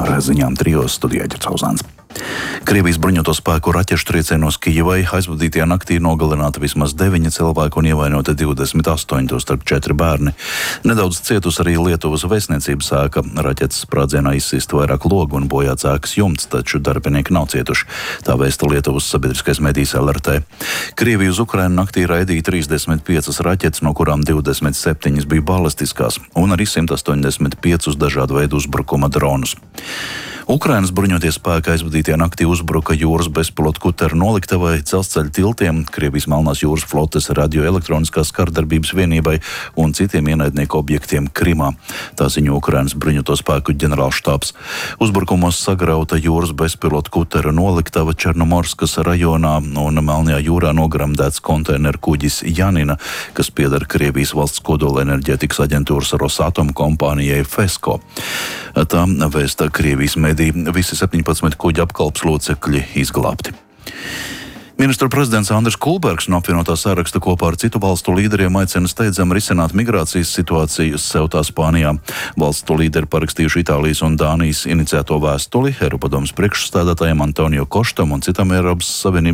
ar ziņām trijos studijā Ģercauzāns. Krievijas bruņoto spēku raķešu triecienos Kijevai aizvadītajā naktī nogalināti vismaz 9 cilvēki un ievainoti 28, tostarp 4 bērni. Nedaudz cietus arī Lietuvas vēstniecības ēka. Raķetes sprādzienā izsist vairāk logu un bojāts ēkas jumts, taču darbinieki nav cietuši. Tā vēsta Lietuvas sabiedriskais medijs LRT. Krievija uz Ukrainu naktī raidīja 35 raķetes, no kurām 27 bija balistiskās, un arī 185 dažādu veidu uzbrukuma dronus. Ukrainas bruņotie spēki aizvadītajā naktī uzbruka jūras bezpilotu kuteru noliktavai, dzelzceļa tiltiem, Krievijas Melnās jūras flotes radioelektroniskās kardarbības vienībai un citiem ienaidnieku objektiem Krimā. Tā ziņo Ukrainas bruņoto spēku ģenerālštābs. Uzbrukumos sagrauta jūras bezpilotu kuteru noliktava Černomorskas rajonā un Melnajā jūrā nogramdēts konteineru kuģis Janina, kas pieder Krievijas valsts kodolenerģētikas aģentūras Rosatom kompānijai FESCO. Tā vēsta Krievijas mediji. Visi 17 kuģa apkalpes locekļi izglābti. Ministru prezidents Andris Kulbergs no apvienotā saraksta kopā ar citu valstu līderiem aicina steidzami risināt migrācijas situāciju Ceutā, Spānijā. Valstu līderi parakstījuši Itālijas un Dānijas iniciēto vēstuli Eiropadomes priekšsēdētājiem Antonio Koštam un citam Eiropas Savienības